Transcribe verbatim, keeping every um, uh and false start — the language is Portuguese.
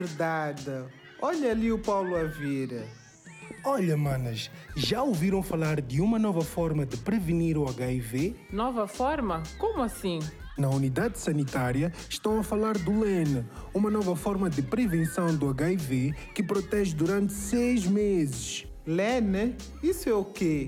Verdade. Olha ali o Paulo a vir. Olha, manas, já ouviram falar de uma nova forma de prevenir o H I V? Nova forma? Como assim? Na unidade sanitária estão a falar do L E N, uma nova forma de prevenção do H I V que protege durante seis meses. L E N? Isso é o quê?